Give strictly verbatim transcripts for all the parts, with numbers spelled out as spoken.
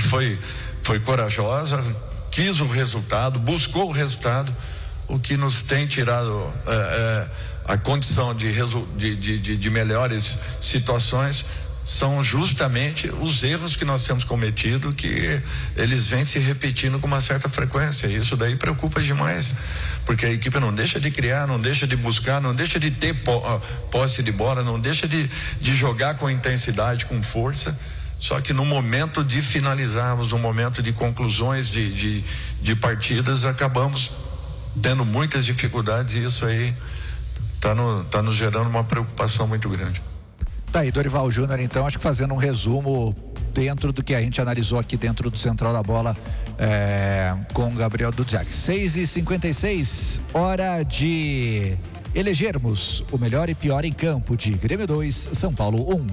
foi, foi corajosa, quis o resultado, buscou o resultado, o que nos tem tirado é, é, a condição de, de, de, de melhores situações são justamente os erros que nós temos cometido, que eles vêm se repetindo com uma certa frequência. Isso daí preocupa demais, porque a equipe não deixa de criar, não deixa de buscar, não deixa de ter posse de bola, não deixa de, de jogar com intensidade, com força. Só que no momento de finalizarmos, no momento de conclusões de, de, de partidas, acabamos tendo muitas dificuldades, e isso aí está no, tá nos gerando uma preocupação muito grande. Tá aí, Dorival Júnior, então, acho que fazendo um resumo dentro do que a gente analisou aqui dentro do Central da Bola é, com o Gabriel Dudziak. seis e cinquenta e seis, hora de elegermos o melhor e pior em campo de Grêmio dois, São Paulo um.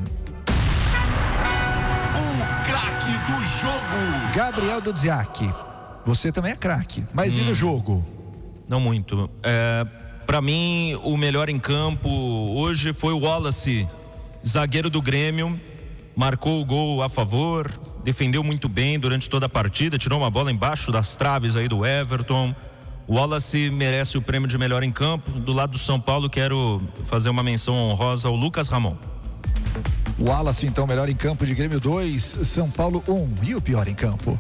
O craque do jogo. Gabriel Dudziak, você também é craque, mas hum. e no jogo? Não muito. É, para mim, o melhor em campo hoje foi o Wallace, zagueiro do Grêmio, marcou o gol a favor, defendeu muito bem durante toda a partida, tirou uma bola embaixo das traves aí do Everton. O Wallace merece o prêmio de melhor em campo. Do lado do São Paulo, quero fazer uma menção honrosa ao Lucas Ramon. O Wallace, então, melhor em campo de Grêmio dois, São Paulo um. E o pior em campo?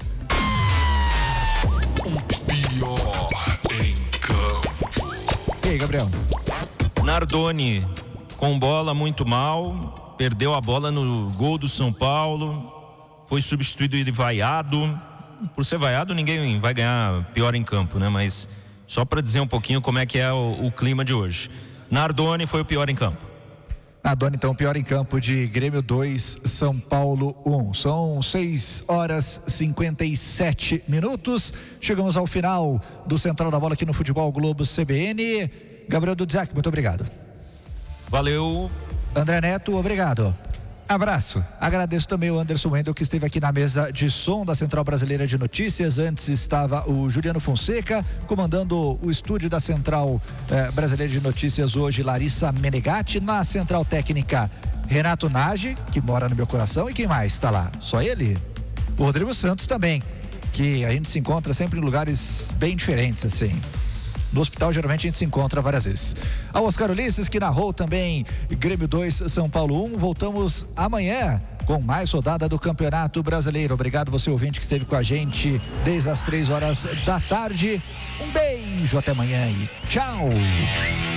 O pior em campo. E aí, Gabriel? Nardoni, com bola muito mal, perdeu a bola no gol do São Paulo, foi substituído e vaiado. Por ser vaiado, ninguém vai ganhar pior em campo, né? Mas só para dizer um pouquinho como é que é o, o clima de hoje. Nardoni foi o pior em campo. Nardoni, então, pior em campo de Grêmio dois, São Paulo um. São seis horas e cinquenta e sete minutos. Chegamos ao final do Central da Bola aqui no Futebol Globo C B N. Gabriel Dudziak, muito obrigado. Valeu. André Neto, obrigado. Abraço. Agradeço também o Anderson Wendel, que esteve aqui na mesa de som da Central Brasileira de Notícias. Antes estava o Juliano Fonseca, comandando o estúdio da Central eh, Brasileira de Notícias hoje, Larissa Menegatti. Na Central Técnica, Renato Nagy, que mora no meu coração. E quem mais está lá? Só ele? O Rodrigo Santos também, que a gente se encontra sempre em lugares bem diferentes, assim. No hospital, geralmente, a gente se encontra várias vezes. Ao Oscar Ulisses, que narrou também Grêmio dois, São Paulo um. Voltamos amanhã com mais rodada do Campeonato Brasileiro. Obrigado você, ouvinte, que esteve com a gente desde as três horas da tarde. Um beijo, até amanhã e tchau!